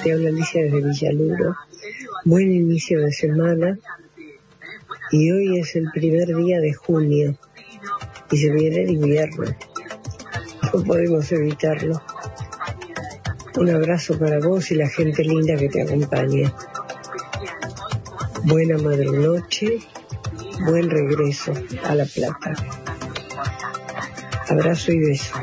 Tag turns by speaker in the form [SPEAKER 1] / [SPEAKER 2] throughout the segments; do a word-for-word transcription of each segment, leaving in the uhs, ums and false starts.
[SPEAKER 1] Te habla Alicia desde Villaluro. Buen inicio de semana. Y hoy es el primer día de junio. Y se viene el invierno. No podemos evitarlo. Un abrazo para vos y la gente linda que te acompaña. Buena madrunoche. Buen regreso a La Plata. Abrazo y beso.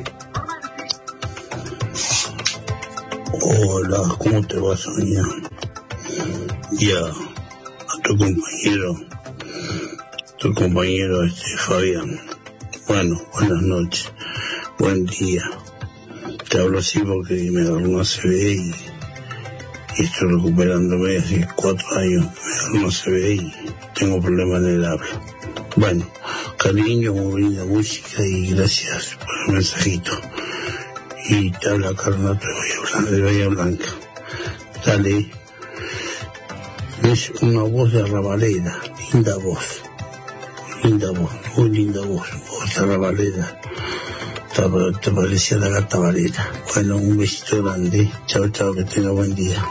[SPEAKER 2] Hola, ¿cómo te va, Sonia? Y a, a tu compañero, tu compañero este Fabián. Bueno, buenas noches, buen día. Te hablo así porque me agarró una C V y, y estoy recuperándome hace cuatro años. Me agarró una C V y tengo problemas en el habla. Bueno, cariño, muy linda música y gracias por el mensajito. Y te habla Carnato de Bahía Blanca, de Bahía Blanca. Dale. Es una voz de rabalera, linda voz. Linda voz, muy linda voz, voz de rabalera. Te, te parecía la gata Valera. Bueno, un besito grande. Chao, chao, que tenga buen día.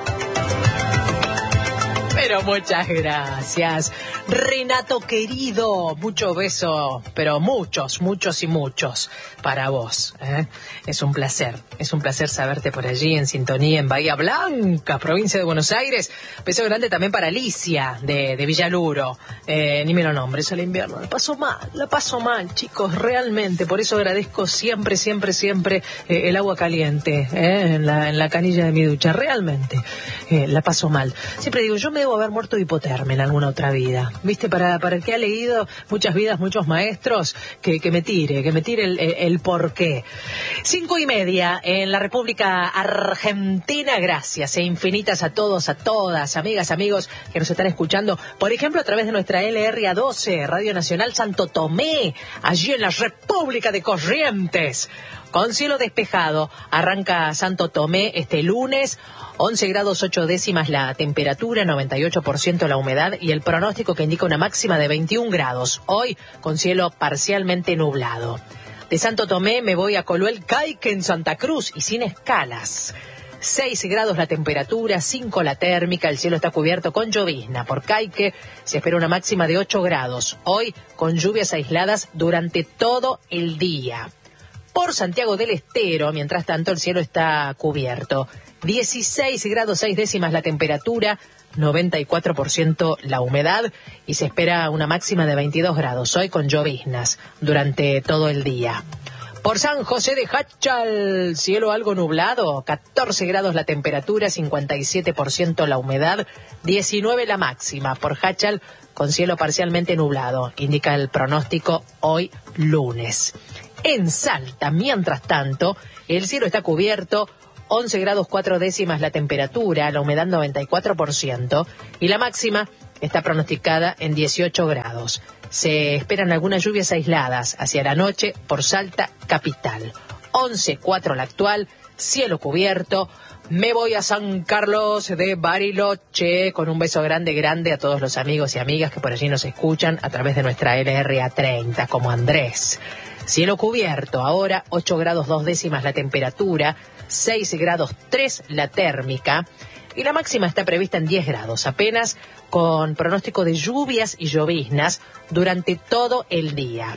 [SPEAKER 3] Pero muchas gracias, Renato querido, mucho beso, pero muchos, muchos y muchos para vos, ¿eh? Es un placer, es un placer saberte por allí en sintonía en Bahía Blanca, provincia de Buenos Aires. Beso grande también para Alicia de, de Villaluro, eh, ni me lo nombres, el invierno, la paso mal, la paso mal, chicos, realmente, por eso agradezco siempre, siempre, siempre eh, el agua caliente eh, en, la, en la canilla de mi ducha, realmente, eh, la paso mal. Siempre digo, yo me debo haber muerto de hipotermia en alguna otra vida, viste, para, para el que ha leído muchas vidas, muchos maestros, que, que me tire, que me tire el, el, el porqué. Cinco y media en la República Argentina, gracias e infinitas a todos, a todas, amigas, amigos que nos están escuchando, por ejemplo a través de nuestra L R A doce, Radio Nacional Santo Tomé, allí en la República de Corrientes. Con cielo despejado, arranca Santo Tomé este lunes, once grados ocho décimas la temperatura, noventa y ocho por ciento la humedad y el pronóstico que indica una máxima de veintiún grados. Hoy con cielo parcialmente nublado. De Santo Tomé me voy a Coluel Caique en Santa Cruz y sin escalas. seis grados la temperatura, cinco la térmica, el cielo está cubierto con llovizna. Por Caique se espera una máxima de ocho grados. Hoy con lluvias aisladas durante todo el día. Por Santiago del Estero, mientras tanto, el cielo está cubierto. dieciséis grados seis décimas la temperatura, noventa y cuatro por ciento la humedad y se espera una máxima de veintidós grados. Hoy con lloviznas durante todo el día. Por San José de Hachal, cielo algo nublado, catorce grados la temperatura, cincuenta y siete por ciento la humedad, diecinueve la máxima. Por Hachal, con cielo parcialmente nublado, indica el pronóstico hoy lunes. En Salta, mientras tanto, el cielo está cubierto, once grados cuatro décimas la temperatura, la humedad noventa y cuatro por ciento y la máxima está pronosticada en dieciocho grados. Se esperan algunas lluvias aisladas hacia la noche por Salta capital. once cuatro la actual, cielo cubierto. Me voy a San Carlos de Bariloche con un beso grande, grande a todos los amigos y amigas que por allí nos escuchan a través de nuestra L R A treinta, como Andrés. Cielo cubierto, ahora ocho grados dos décimas la temperatura, seis grados tres la térmica y la máxima está prevista en diez grados, apenas con pronóstico de lluvias y lloviznas durante todo el día.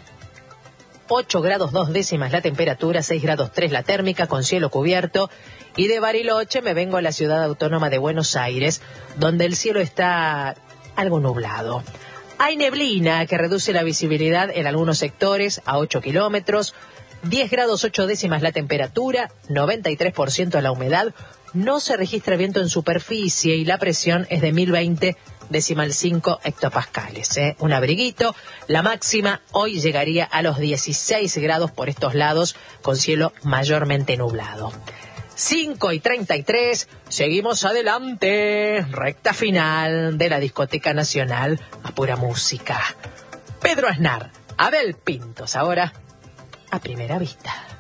[SPEAKER 3] ocho grados dos décimas la temperatura, seis grados tres la térmica con cielo cubierto y de Bariloche me vengo a la ciudad autónoma de Buenos Aires, donde el cielo está algo nublado. Hay neblina que reduce la visibilidad en algunos sectores a ocho kilómetros, diez grados ocho décimas la temperatura, noventa y tres por ciento la humedad, no se registra viento en superficie y la presión es de mil veinte decimal cinco hectopascales. ¿eh? Un abriguito, la máxima hoy llegaría a los dieciséis grados por estos lados con cielo mayormente nublado. cinco y treinta y tres, seguimos adelante, recta final de la Discoteca Nacional a pura música. Pedro Aznar, Abel Pintos, ahora a primera vista.